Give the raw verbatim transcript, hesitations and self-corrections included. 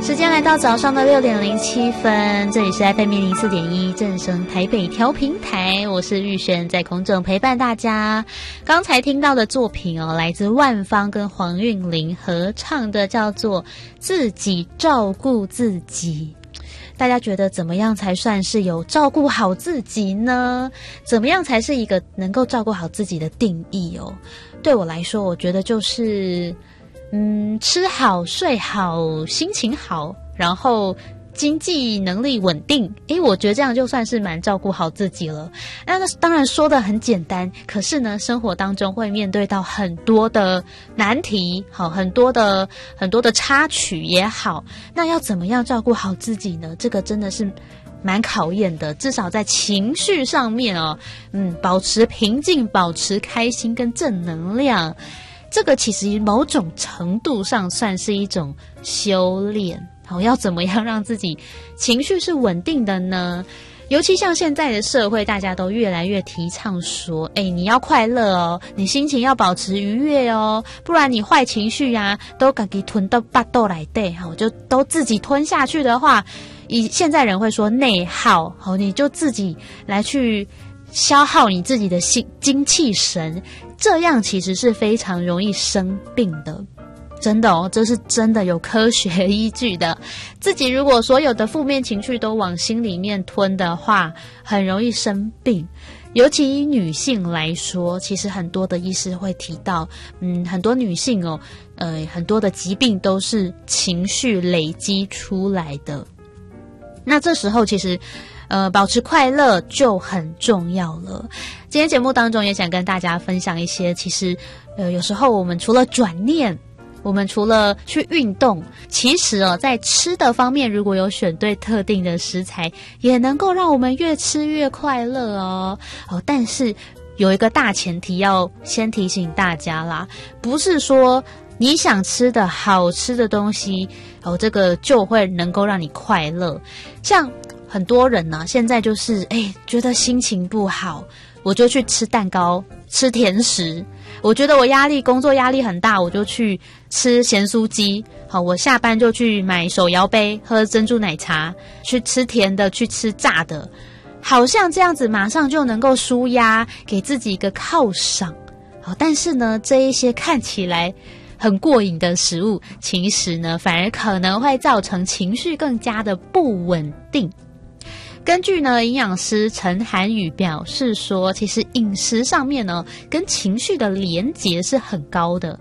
时间来到早上的六点零七分，这里是 F M 一零四点一正声台北调频台，我是玉璇，在空中陪伴大家。刚才听到的作品哦，来自万芳跟黄韵玲合唱的，叫做《自己照顾自己》。大家觉得怎么样才算是有照顾好自己呢？怎么样才是一个能够照顾好自己的定义哦？对我来说，我觉得就是嗯，吃好睡好心情好，然后经济能力稳定，诶，我觉得这样就算是蛮照顾好自己了。那当然说的很简单，可是呢，生活当中会面对到很多的难题，好，很多的很多的插曲也好，那要怎么样照顾好自己呢？这个真的是蛮考验的，至少在情绪上面哦，嗯，保持平静，保持开心跟正能量，这个其实某种程度上算是一种修炼。好，要怎么样让自己情绪是稳定的呢？尤其像现在的社会，大家都越来越提倡说，哎，你要快乐哦，你心情要保持愉悦哦，不然你坏情绪啊，都自己吞到巴肚来对，好，就都自己吞下去的话，以现在人会说内耗，好，你就自己来去消耗你自己的心精气神，这样其实是非常容易生病的。真的哦，这是真的有科学依据的。自己如果所有的负面情绪都往心里面吞的话，很容易生病。尤其以女性来说，其实很多的医师会提到，嗯，很多女性哦，呃，很多的疾病都是情绪累积出来的。那这时候其实呃，保持快乐就很重要了。今天节目当中也想跟大家分享一些，其实呃，有时候我们除了转念，我们除了去运动，其实哦，在吃的方面，如果有选对特定的食材，也能够让我们越吃越快乐哦。哦，但是有一个大前提要先提醒大家啦，不是说你想吃的好吃的东西，哦，这个就会能够让你快乐。像很多人呢、啊，现在就是哎，觉得心情不好，我就去吃蛋糕，吃甜食。我觉得我压力工作压力很大，我就去吃咸酥鸡。好，我下班就去买手摇杯，喝珍珠奶茶，去吃甜的，去吃炸的，好像这样子马上就能够抒压，给自己一个犒赏。好，但是呢，这一些看起来很过瘾的食物，其实呢，反而可能会造成情绪更加的不稳定。根据呢，营养师陈涵宇表示说，其实饮食上面呢，跟情绪的连结是很高的。